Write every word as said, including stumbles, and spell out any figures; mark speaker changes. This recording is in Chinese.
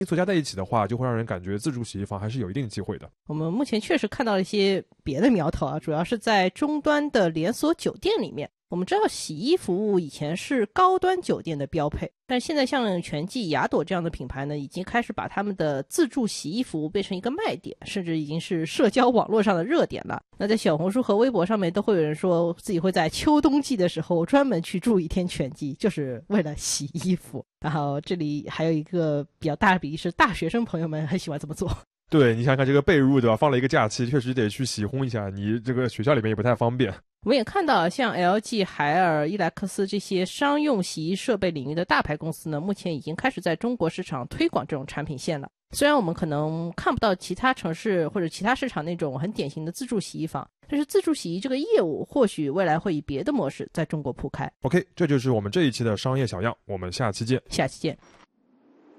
Speaker 1: 组加在一起的话，就会让人感觉自助洗衣房还是有一定机会的。
Speaker 2: 我们目前确实看到了一些别的苗头啊，主要是在终端的连锁酒店里面。我们知道洗衣服务以前是高端酒店的标配，但现在像全季、雅朵这样的品牌呢，已经开始把他们的自助洗衣服务变成一个卖点，甚至已经是社交网络上的热点了。那在小红书和微博上面都会有人说自己会在秋冬季的时候专门去住一天全季，就是为了洗衣服。然后这里还有一个比较大的比例是大学生朋友们很喜欢这么做。
Speaker 1: 对，你想看这个被褥对吧，放了一个假期确实得去洗烘一下，你这个学校里面也不太方便。
Speaker 2: 我们也看到像 L G、海尔、伊莱克斯这些商用洗衣设备领域的大牌公司呢，目前已经开始在中国市场推广这种产品线了。虽然我们可能看不到其他城市或者其他市场那种很典型的自助洗衣房，但是自助洗衣这个业务或许未来会以别的模式在中国铺开。
Speaker 1: OK， 这就是我们这一期的商业小样，我们下期见。
Speaker 2: 下期见。